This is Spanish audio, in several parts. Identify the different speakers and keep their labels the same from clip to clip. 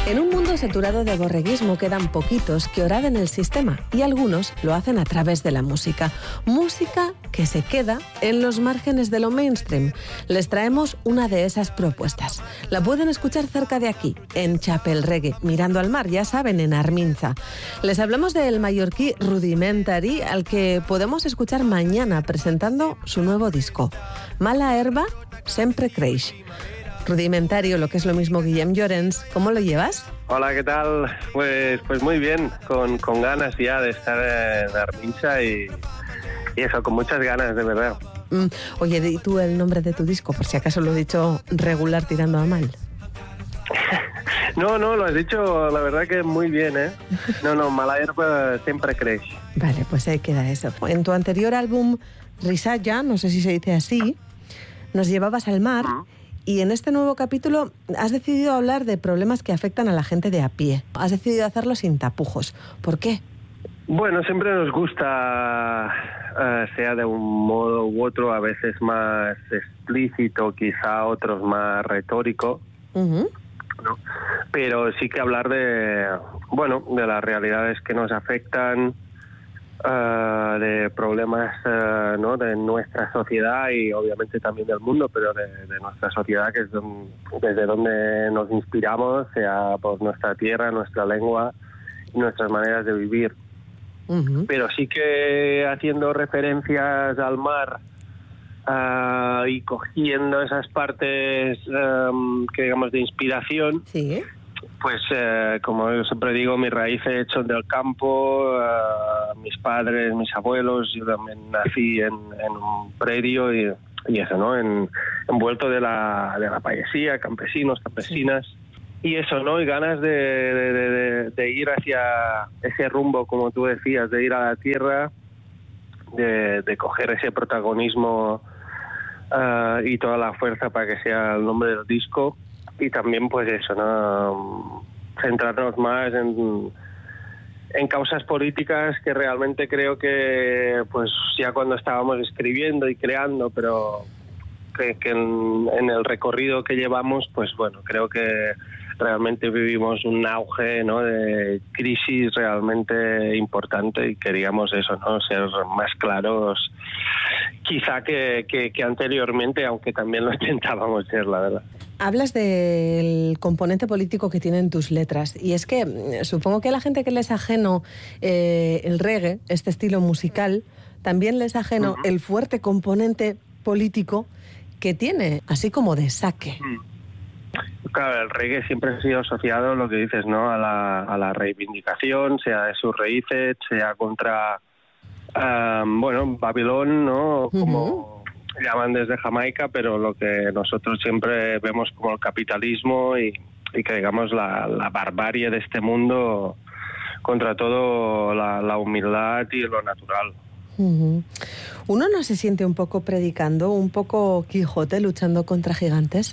Speaker 1: En un mundo saturado de borreguismo quedan poquitos que horaden el sistema y algunos lo hacen a través de la música. Música que se queda en los márgenes de lo mainstream. Les traemos una de esas propuestas. La pueden escuchar cerca de aquí, en Chapel Reggae, mirando al mar, ya saben, en Arminza. Les hablamos del mallorquí Rudimentary, al que podemos escuchar mañana presentando su nuevo disco. Mala herba, sempre creix. Rudimentario, lo que es lo mismo, Guillem Llorens, ¿cómo lo llevas?
Speaker 2: Hola, ¿qué tal? Pues muy bien, con ganas ya de estar en Arminza y eso, con muchas ganas, de verdad.
Speaker 1: Oye, di tú el nombre de tu disco, por si acaso lo he dicho regular tirando a mal.
Speaker 2: No, lo has dicho, la verdad que muy bien, ¿eh? No, mala herba siempre creix.
Speaker 1: Vale, pues ahí queda eso. En tu anterior álbum, Risalla, no sé si se dice así, nos llevabas al mar. Y en este nuevo capítulo has decidido hablar de problemas que afectan a la gente de a pie. Has decidido hacerlo sin tapujos. ¿Por qué?
Speaker 2: Bueno, siempre nos gusta, sea de un modo u otro, a veces más explícito, quizá otros más retórico, ¿no? Pero sí que hablar de las realidades que nos afectan, de problemas ¿no? de nuestra sociedad y obviamente también del mundo, pero de nuestra sociedad, que es desde donde nos inspiramos, sea por nuestra tierra, nuestra lengua y nuestras maneras de vivir. Pero sí que haciendo referencias al mar y cogiendo esas partes que digamos de inspiración.
Speaker 1: Sí.
Speaker 2: Pues como yo siempre digo, mis raíces son del campo, mis padres, mis abuelos, yo también nací en un predio y eso, ¿no? Envuelto de la poesía, campesinos, campesinas, y eso, ¿no? Y ganas de ir hacia ese rumbo, como tú decías, de ir a la tierra, de coger ese protagonismo y toda la fuerza para que sea el nombre del disco. Y también, pues eso, ¿no? Centrarnos más en causas políticas que realmente creo que, pues ya cuando estábamos escribiendo y creando, pero que en el recorrido que llevamos, pues bueno, creo que realmente vivimos un auge, ¿no? De crisis realmente importante y queríamos eso, ¿no? Ser más claros, quizá que anteriormente, aunque también lo intentábamos ser, la verdad.
Speaker 1: Hablas del componente político que tienen tus letras y es que supongo que a la gente que le es ajeno el reggae, este estilo musical, también le es ajeno el fuerte componente político que tiene, así como de saque.
Speaker 2: Claro, el reggae siempre ha sido asociado, lo que dices, ¿no? A la reivindicación, sea de sus raíces, sea contra, Babilón, ¿no? Como llaman desde Jamaica, pero lo que nosotros siempre vemos como el capitalismo y que digamos la barbarie de este mundo contra todo la humildad y lo natural.
Speaker 1: ¿Uno no se siente un poco predicando, un poco Quijote luchando contra gigantes?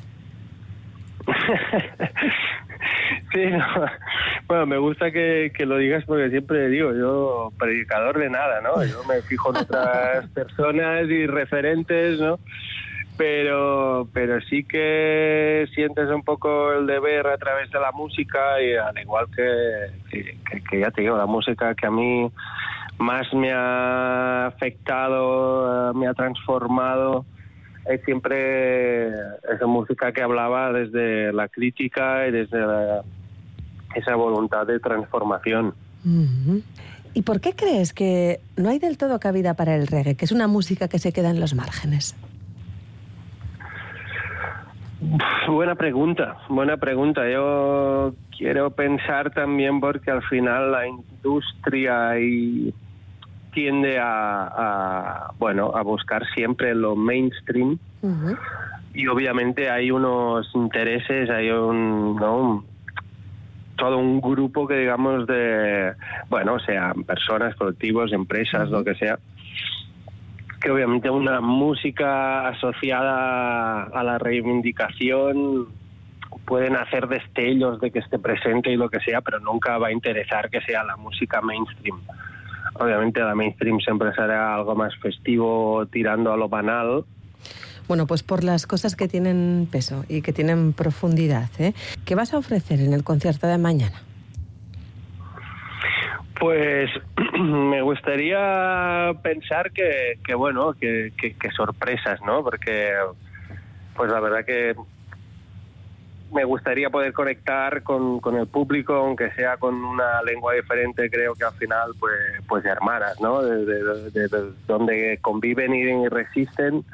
Speaker 2: Sí, no. Bueno, me gusta que lo digas porque siempre digo, yo predicador de nada, ¿no? Yo me fijo en otras personas y referentes, ¿no? Pero sí que sientes un poco el deber a través de la música y al igual que ya te digo, la música que a mí más me ha afectado, me ha transformado, es siempre esa música que hablaba desde la crítica y desde esa voluntad de transformación.
Speaker 1: ¿Y por qué crees que no hay del todo cabida para el reggae, que es una música que se queda en los márgenes?
Speaker 2: Buena pregunta. Yo quiero pensar también porque al final la industria tiende a buscar siempre lo mainstream y obviamente hay unos intereses, hay todo un grupo que digamos sean personas, colectivos, empresas, lo que sea, que obviamente una música asociada a la reivindicación pueden hacer destellos de que esté presente y lo que sea, pero nunca va a interesar que sea la música mainstream. Obviamente la mainstream siempre será algo más festivo, tirando a lo banal.
Speaker 1: Bueno, pues por las cosas que tienen peso y que tienen profundidad, ¿eh? ¿Qué vas a ofrecer en el concierto de mañana?
Speaker 2: Pues me gustaría pensar que sorpresas, ¿no? Porque pues la verdad que me gustaría poder conectar con el público, aunque sea con una lengua diferente. Creo que al final pues hermanas, ¿no? De donde conviven y resisten.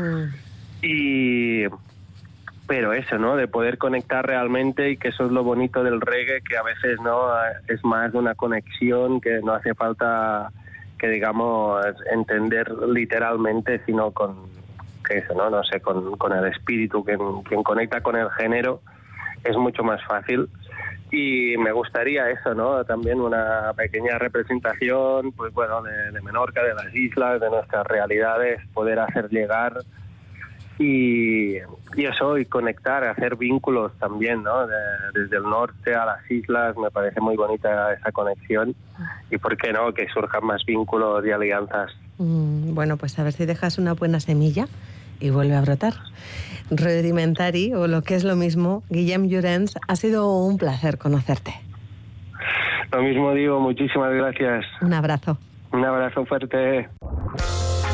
Speaker 2: Pero eso, ¿no? De poder conectar realmente, y que eso es lo bonito del reggae, que a veces no es más de una conexión, que no hace falta que digamos entender literalmente, sino con eso, ¿no? No sé, con el espíritu. Quien conecta con el género es mucho más fácil. Y me gustaría eso, ¿no? También una pequeña representación, pues bueno, de Menorca, de las islas, de nuestras realidades, poder hacer llegar y eso, y conectar, hacer vínculos también, ¿no? Desde el norte a las islas, me parece muy bonita esa conexión, y por qué no, que surjan más vínculos y alianzas.
Speaker 1: Bueno, pues a ver si dejas una buena semilla y vuelve a brotar. Rudimentari, o lo que es lo mismo, Guillem Llorens, ha sido un placer conocerte.
Speaker 2: Lo mismo digo, muchísimas gracias.
Speaker 1: Un abrazo.
Speaker 2: Un abrazo fuerte.